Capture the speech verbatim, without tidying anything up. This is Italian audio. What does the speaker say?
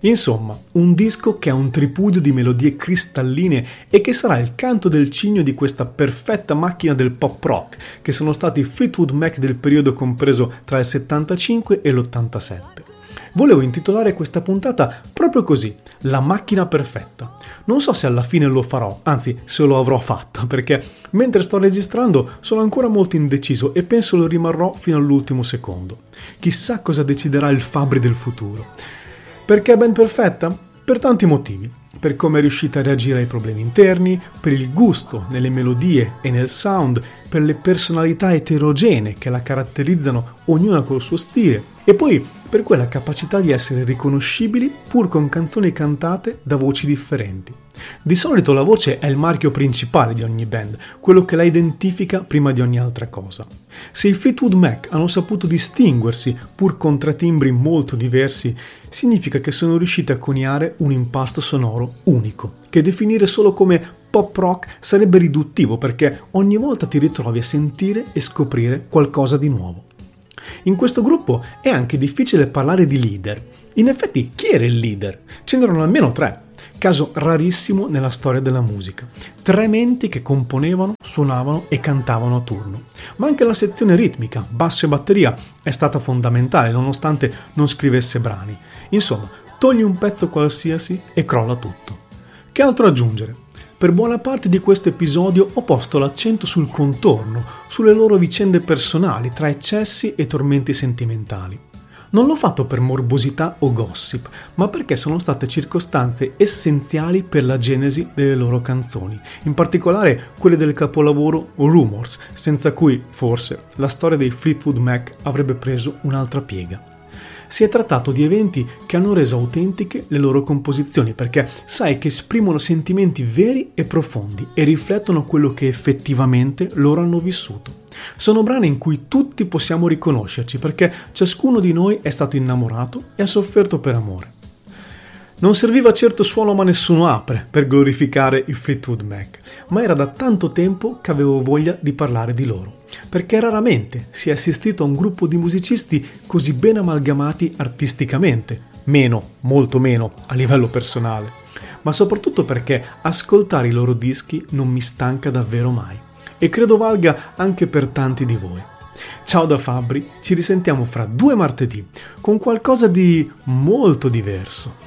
Insomma, un disco che ha un tripudio di melodie cristalline e che sarà il canto del cigno di questa perfetta macchina del pop rock, che sono stati i Fleetwood Mac del periodo compreso tra il settantacinque e l'ottantasette. Volevo intitolare questa puntata proprio così, La macchina perfetta. Non so se alla fine lo farò, anzi se lo avrò fatto, perché mentre sto registrando sono ancora molto indeciso e penso lo rimarrò fino all'ultimo secondo. Chissà cosa deciderà il Fabri del futuro. Perché è ben perfetta? Per tanti motivi. Per come è riuscita a reagire ai problemi interni, per il gusto nelle melodie e nel sound, per le personalità eterogenee che la caratterizzano, ognuna col suo stile, e poi per quella capacità di essere riconoscibili pur con canzoni cantate da voci differenti. Di solito la voce è il marchio principale di ogni band, quello che la identifica prima di ogni altra cosa. Se i Fleetwood Mac hanno saputo distinguersi pur con tre timbri molto diversi, significa che sono riusciti a coniare un impasto sonoro unico, che definire solo come pop rock sarebbe riduttivo perché ogni volta ti ritrovi a sentire e scoprire qualcosa di nuovo. In questo gruppo è anche difficile parlare di leader. In effetti, chi era il leader? Ce n'erano almeno tre. Caso rarissimo nella storia della musica. Tre menti che componevano, suonavano e cantavano a turno. Ma anche la sezione ritmica, basso e batteria, è stata fondamentale nonostante non scrivesse brani. Insomma, togli un pezzo qualsiasi e crolla tutto. Che altro aggiungere? Per buona parte di questo episodio ho posto l'accento sul contorno, sulle loro vicende personali tra eccessi e tormenti sentimentali. Non l'ho fatto per morbosità o gossip, ma perché sono state circostanze essenziali per la genesi delle loro canzoni, in particolare quelle del capolavoro Rumours, senza cui, forse, la storia dei Fleetwood Mac avrebbe preso un'altra piega. Si è trattato di eventi che hanno reso autentiche le loro composizioni, perché sai che esprimono sentimenti veri e profondi e riflettono quello che effettivamente loro hanno vissuto. Sono brani in cui tutti possiamo riconoscerci, perché ciascuno di noi è stato innamorato e ha sofferto per amore. Non serviva certo suono ma nessuno apre per glorificare i Fleetwood Mac, ma era da tanto tempo che avevo voglia di parlare di loro, perché raramente si è assistito a un gruppo di musicisti così ben amalgamati artisticamente, meno, molto meno, a livello personale, ma soprattutto perché ascoltare i loro dischi non mi stanca davvero mai, e credo valga anche per tanti di voi. Ciao da Fabri, ci risentiamo fra due martedì, con qualcosa di molto diverso.